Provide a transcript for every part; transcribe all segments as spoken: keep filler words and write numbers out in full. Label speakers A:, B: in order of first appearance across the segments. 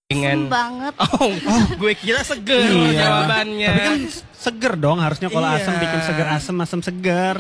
A: Dengan
B: banget.
A: Oh, oh, gue kira seger
C: Iya.
A: jawabannya.
C: Tapi kan seger dong, harusnya kalau
A: Iya.
C: asam bikin seger, asam asam seger.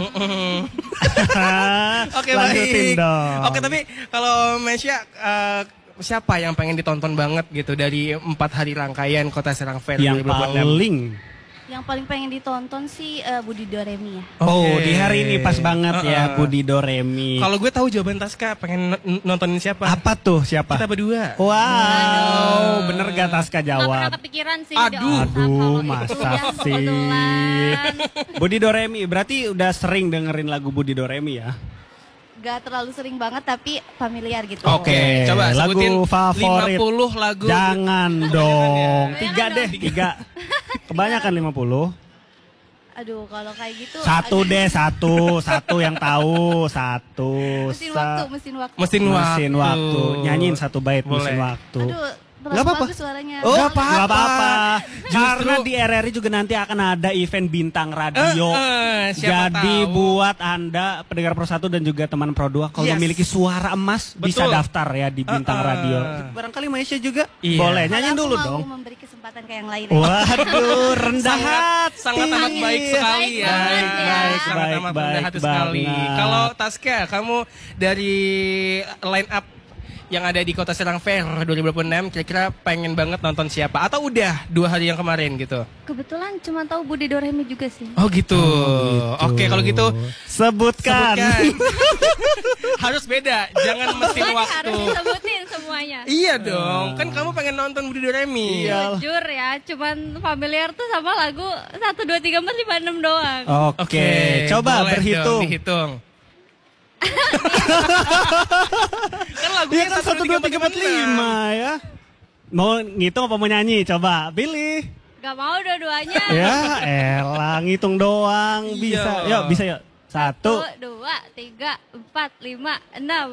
A: Oke,
C: Lanjutin
A: baik.
C: dong.
A: Oke, tapi kalau Mesya eh, siapa yang pengen ditonton banget gitu dari empat hari rangkaian Kota Serang Fair
C: yang
A: dua ribu dua puluh enam?
C: paling
B: Yang paling pengen ditonton sih uh, Budi Doremi ya.
C: oh
A: Oke.
C: di hari ini pas banget
A: Uh-uh.
C: ya Budi Doremi.
A: Kalau gue tahu jawaban Taska, pengen n- nontonin siapa?
C: Apa tuh siapa?
A: Kita berdua.
C: Wow, bener gak Taska
D: Gak pernah
C: jawab?
D: kepikiran sih.
A: Aduh.
D: di otak
C: Aduh,
D: kalau itu
C: masa
D: ya,
C: sih?
D: kebetulan.
C: Budi Doremi, berarti udah sering dengerin lagu Budi Doremi ya?
B: Gak terlalu sering banget tapi familiar gitu.
A: Oke, coba
C: lagu
A: sebutin
C: favorit.
A: lima puluh lagu.
C: Jangan dong,
D: Jangan
C: tiga
D: dong.
C: deh, tiga. Kebanyakan lima puluh.
B: Aduh, kalau kayak gitu
C: Satu
B: agak-
C: deh, satu, satu yang tahu, satu.
B: Mesin
C: Sa-
B: waktu, mesin waktu.
A: Mesin waktu.
C: Mesin waktu. Nyanyiin satu bait
A: Boleh.
C: mesin waktu.
B: Aduh, terlalu
C: Nggak apa-apa.
B: bagus suaranya.
A: Oh,
C: Gak
A: apa-apa.
C: apa-apa. Karena
A: Justru-
C: di R R I juga nanti akan ada event bintang radio.
A: Eh, eh, siapa
C: Jadi
A: tahu.
C: buat Anda pendengar Pro satu dan juga teman Pro dua kalau
A: Yes.
C: memiliki suara emas bisa
A: Betul.
C: daftar ya di bintang
A: Eh, eh.
C: radio. Barangkali Maisha juga
A: Iya.
C: boleh
B: Kalau
C: nyanyiin
B: aku
C: dulu
B: mau
C: dong.
B: memberi kesempatan ke yang lain.
C: Waduh, rendah
A: sangat,
C: hati.
A: sangat amat baik sekali ya.
D: Baik banget ya.
C: Baik,
A: sangat
C: baik,
A: amat
C: baik
A: rendah hati sekali.
C: banget.
A: Kalau Taska, kamu dari line up yang ada di Kota Serang Fair dua ribu dua puluh enam, kira-kira pengen banget nonton siapa? Atau udah dua hari yang kemarin gitu?
B: Kebetulan cuma tahu Budi Doremi juga sih.
A: Oh gitu. Oke, kalau gitu
C: sebutkan.
A: sebutkan. Harus beda, jangan mesin waktu.
D: Harus disebutin semuanya.
A: Iya dong, kan kamu pengen nonton Budi Doremi.
C: Iya.
D: Jujur ya, cuman familiar tuh sama lagu satu, dua, tiga, empat, lima, enam doang.
C: Oke, coba
A: boleh
C: berhitung.
A: dong, dihitung. Kan lagunya
C: Iya kan satu dua tiga empat lima ya. Mau ngitung apa mau nyanyi? Coba pilih.
D: Gak mau dua-duanya.
C: Ya, elah ngitung doang
A: Iya.
C: bisa. Yuk bisa yuk. Satu.
D: Satu, dua, tiga, empat, lima, enam.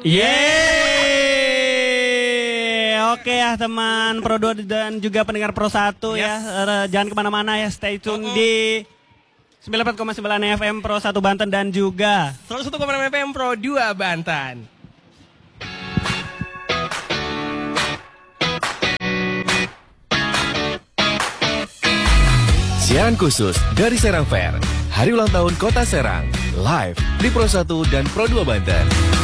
C: Yeay. Oke ya teman Pro dua dan juga pendengar Pro satu ya. Eh, Jangan kemana-mana ya. Stay tune di sembilan puluh empat koma sembilan F M Pro satu Banten dan juga
A: seratus satu koma enam F M Pro dua Banten.
E: Siaran khusus dari Serang Fair, Hari Ulang Tahun Kota Serang, live di Pro satu dan Pro dua Banten.